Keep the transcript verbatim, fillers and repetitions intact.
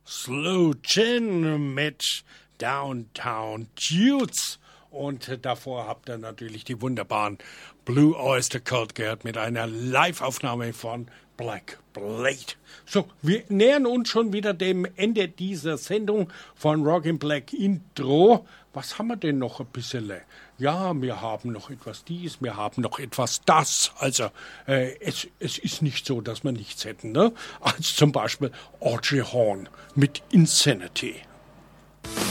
Slow Gin mit Downtown Dudes. Und äh, davor habt ihr natürlich die wunderbaren Blue Oyster Cult gehört mit einer Live-Aufnahme von Black Blade. So, wir nähern uns schon wieder dem Ende dieser Sendung von Rockin' Black Intro. Was haben wir denn noch ein bisschen? Ja, wir haben noch etwas dies, wir haben noch etwas das. Also, äh, es, es ist nicht so, dass wir nichts hätten, ne? Als zum Beispiel Audrey Horne mit Insanity.